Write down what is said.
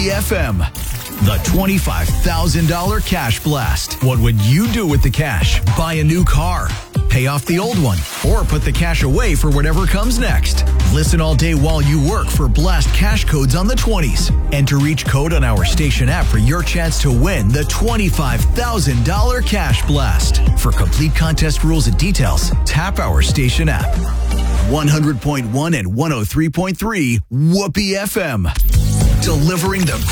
FM. The $25,000 Cash Blast. What would you do with the cash? Buy a new car, pay off the old one, or put the cash away for whatever comes next. Listen all day while you work for Blast cash codes on the 20s. Enter each code on our station app for your chance to win the $25,000 Cash Blast. For complete contest rules and details, tap our station app. 100.1 and 103.3 Whoopee FM. Delivering the